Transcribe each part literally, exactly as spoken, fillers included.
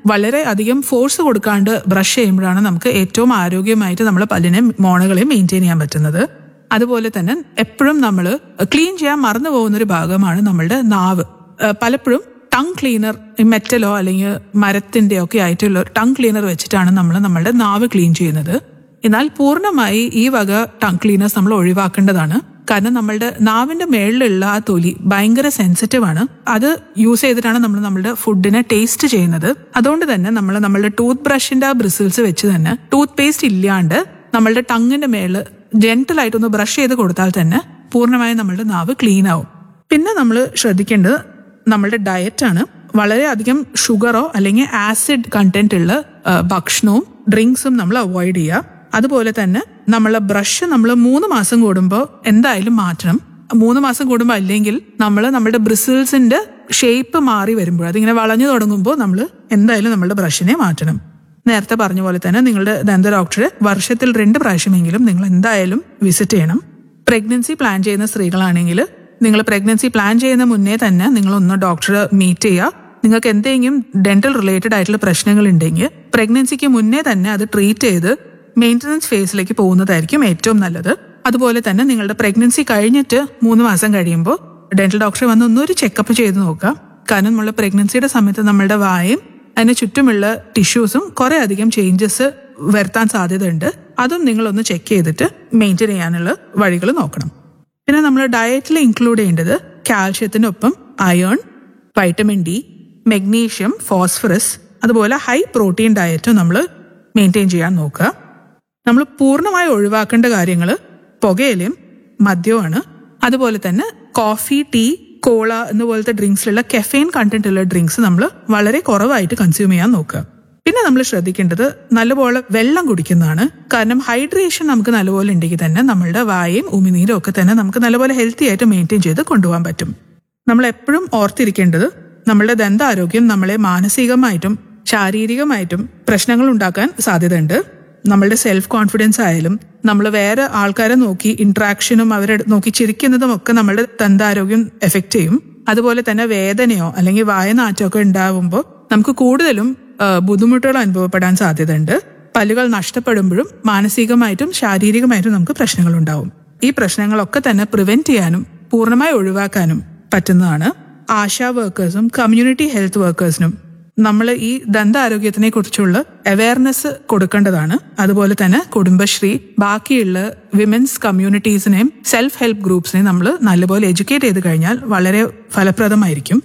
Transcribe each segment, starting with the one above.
വളരെ അധികം ഫോഴ്സ് കൊടുക്കാണ്ട് ബ്രഷ് ചെയ്യുമ്പോഴാണ് നമുക്ക് ഏറ്റവും ആരോഗ്യമായിട്ട് നമ്മളെ പല്ലിനെ മോണകളെയും മെയിൻറ്റെയിൻ ചെയ്യാൻ പറ്റുന്നത്. അതുപോലെ തന്നെ എപ്പോഴും നമ്മൾ ക്ലീൻ ചെയ്യാൻ മറന്നു പോകുന്ന ഒരു ഭാഗമാണ് നമ്മളുടെ നാവ്. പലപ്പോഴും ടങ് ക്ലീനർ, മെറ്റലോ അല്ലെങ്കിൽ മരത്തിന്റെ ഒക്കെ ആയിട്ടുള്ള ടങ് ക്ലീനർ വെച്ചിട്ടാണ് നമ്മൾ നമ്മളുടെ നാവ് ക്ലീൻ ചെയ്യുന്നത്. എന്നാൽ പൂർണ്ണമായി ഈ വക ടങ് ക്ലീനേഴ്സ് നമ്മൾ ഒഴിവാക്കേണ്ടതാണ്. കാരണം നമ്മളുടെ നാവിന്റെ മേളിലുള്ള ആ തൊലി ഭയങ്കര സെൻസിറ്റീവ് ആണ്. അത് യൂസ് ചെയ്തിട്ടാണ് നമ്മൾ നമ്മളുടെ ഫുഡിനെ ടേസ്റ്റ് ചെയ്യുന്നത്. അതുകൊണ്ട് തന്നെ നമ്മൾ നമ്മളുടെ ടൂത്ത് ബ്രഷിന്റെ ആ ബ്രിസിൽസ് വെച്ച് തന്നെ ടൂത്ത് പേസ്റ്റ് ഇല്ലാണ്ട് നമ്മളുടെ ടങ്ങിന്റെ മേളിൽ ജെന്റൽ ആയിട്ടൊന്ന് ബ്രഷ് ചെയ്ത് കൊടുത്താൽ തന്നെ പൂർണ്ണമായും നമ്മളുടെ നാവ് ക്ലീൻ ആവും. പിന്നെ നമ്മൾ ശ്രദ്ധിക്കേണ്ടത് നമ്മളുടെ ഡയറ്റാണ്. വളരെയധികം ഷുഗറോ അല്ലെങ്കിൽ ആസിഡ് കണ്ടന്റ് ഉള്ള ഭക്ഷണവും ഡ്രിങ്ക്സും നമ്മൾ അവോയ്ഡ് ചെയ്യുക. അതുപോലെ തന്നെ നമ്മളെ ബ്രഷ് നമ്മൾ മൂന്ന് മാസം കൂടുമ്പോൾ എന്തായാലും മാറ്റണം. മൂന്ന് മാസം കൂടുമ്പോൾ അല്ലെങ്കിൽ നമ്മൾ നമ്മുടെ ബ്രിസിൽസിന്റെ ഷേപ്പ് മാറി വരുമ്പോൾ, അതിങ്ങനെ വളഞ്ഞു തുടങ്ങുമ്പോൾ നമ്മൾ എന്തായാലും നമ്മളുടെ ബ്രഷിനെ മാറ്റണം. നേരത്തെ പറഞ്ഞ പോലെ തന്നെ നിങ്ങളുടെ ദന്ത ഡോക്ടറെ വർഷത്തിൽ രണ്ട് പ്രാവശ്യമെങ്കിലും നിങ്ങൾ എന്തായാലും വിസിറ്റ് ചെയ്യണം. പ്രഗ്നൻസി പ്ലാൻ ചെയ്യുന്ന സ്ത്രീകളാണെങ്കിൽ നിങ്ങൾ പ്രഗ്നൻസി പ്ലാൻ ചെയ്യുന്ന മുന്നേ തന്നെ നിങ്ങളൊന്ന് ഡോക്ടറെ മീറ്റ് ചെയ്യുക. നിങ്ങൾക്ക് എന്തെങ്കിലും ഡെന്റൽ റിലേറ്റഡ് ആയിട്ടുള്ള പ്രശ്നങ്ങൾ ഉണ്ടെങ്കിൽ പ്രഗ്നൻസിക്ക് മുന്നേ തന്നെ അത് ട്രീറ്റ് ചെയ്ത് മെയിൻ്റനൻസ് ഫേസിലേക്ക് പോകുന്നതായിരിക്കും ഏറ്റവും നല്ലത്. അതുപോലെ തന്നെ നിങ്ങളുടെ പ്രഗ്നൻസി കഴിഞ്ഞിട്ട് മൂന്ന് മാസം കഴിയുമ്പോൾ ഡെന്റൽ ഡോക്ടറെ വന്ന് ഒന്നൊരു ചെക്കപ്പ് ചെയ്ത് നോക്കുക. കാരണം നമ്മളുടെ പ്രഗ്നൻസിയുടെ സമയത്ത് നമ്മളുടെ വായും അതിന് ചുറ്റുമുള്ള ടിഷ്യൂസും കുറെ അധികം ചേഞ്ചസ് വരുത്താൻ സാധ്യതയുണ്ട്. അതും നിങ്ങളൊന്ന് ചെക്ക് ചെയ്തിട്ട് മെയിൻറ്റെയിൻ ചെയ്യാനുള്ള വഴികൾ നോക്കണം. പിന്നെ നമ്മൾ ഡയറ്റിൽ ഇൻക്ലൂഡ് ചെയ്യേണ്ടത് കാൽഷ്യത്തിനൊപ്പം iron, vitamin D, magnesium, phosphorus, അതുപോലെ ഹൈ പ്രോട്ടീൻ ഡയറ്റും നമ്മൾ മെയിൻറ്റെയിൻ ചെയ്യാൻ നോക്കുക. നമ്മൾ പൂർണ്ണമായി ഒഴിവാക്കേണ്ട കാര്യങ്ങൾ പുകയിലയും മദ്യവുമാണ്. അതുപോലെ തന്നെ കോഫി, ടീ, കോള എന്നുപോലത്തെ ഡ്രിങ്ക്സിലുള്ള കെഫെയിൻ കണ്ടന്റ് ഉള്ള ഡ്രിങ്ക്സ് നമ്മൾ വളരെ കുറവായിട്ട് കൺസ്യൂം ചെയ്യാൻ നോക്കുക. പിന്നെ നമ്മൾ ശ്രദ്ധിക്കേണ്ടത് നല്ലപോലെ വെള്ളം കുടിക്കുന്നതാണ്. കാരണം ഹൈഡ്രേഷൻ നമുക്ക് നല്ലപോലെ ഉണ്ടെങ്കിൽ തന്നെ നമ്മളുടെ വായയും ഉമിനീരും ഒക്കെ തന്നെ നമുക്ക് നല്ലപോലെ ഹെൽത്തി ആയിട്ട് മെയിൻറ്റെയിൻ ചെയ്ത് കൊണ്ടുപോകാൻ പറ്റും. നമ്മൾ എപ്പോഴും ഓർത്തിരിക്കേണ്ടത് നമ്മളുടെ ദന്താരോഗ്യം നമ്മളെ മാനസികമായിട്ടും ശാരീരികമായിട്ടും പ്രശ്നങ്ങൾ ഉണ്ടാക്കാൻ സാധ്യതയുണ്ട്. നമ്മളുടെ സെൽഫ് കോൺഫിഡൻസ് ആയാലും നമ്മൾ വേറെ ആൾക്കാരെ നോക്കി ഇന്ററാക്ഷനും അവരെ നോക്കി ചിരിക്കുന്നതും ഒക്കെ നമ്മളുടെ ദന്താരോഗ്യം എഫക്റ്റ് ചെയ്യും. അതുപോലെ തന്നെ വേദനയോ അല്ലെങ്കിൽ വായനാറ്റോ ഒക്കെ ഉണ്ടാവുമ്പോൾ നമുക്ക് കൂടുതലും ബുദ്ധിമുട്ടുകൾ അനുഭവപ്പെടാൻ സാധ്യതയുണ്ട്. പല്ലുകൾ നഷ്ടപ്പെടുമ്പോഴും മാനസികമായിട്ടും ശാരീരികമായിട്ടും നമുക്ക് പ്രശ്നങ്ങൾ ഉണ്ടാവും. ഈ പ്രശ്നങ്ങളൊക്കെ തന്നെ പ്രിവെന്റ് ചെയ്യാനും പൂർണ്ണമായി ഒഴിവാക്കാനും പറ്റുന്നതാണ്. ആശാ വർക്കേഴ്സും കമ്മ്യൂണിറ്റി ഹെൽത്ത് വർക്കേഴ്സിനും നമ്മൾ ഈ ദന്താരോഗ്യത്തിനെ കുറിച്ചുള്ള അവയർനെസ് കൊടുക്കേണ്ടതാണ്. അതുപോലെ തന്നെ കുടുംബശ്രീ, ബാക്കിയുള്ള വിമൻസ് കമ്മ്യൂണിറ്റീസിനെയും സെൽഫ് ഹെൽപ്പ് ഗ്രൂപ്പ്സിനെയും നമ്മൾ നല്ലപോലെ എഡ്യൂക്കേറ്റ് ചെയ്ത് കഴിഞ്ഞാൽ വളരെ ഫലപ്രദമായിരിക്കും.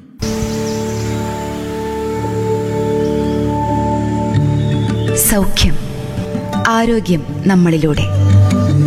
സൗഖ്യം, ആരോഗ്യം നമ്മളിലൂടെ.